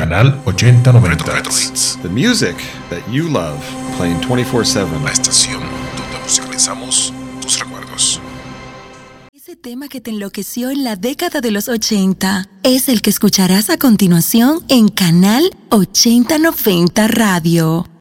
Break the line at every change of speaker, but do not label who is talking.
Canal 8090 Hz.
The music that you love, playing 24/7.
La estación donde musicalizamos tus recuerdos.
Ese tema que te enloqueció en la década de los 80 es el que escucharás a continuación en Canal 8090 Radio.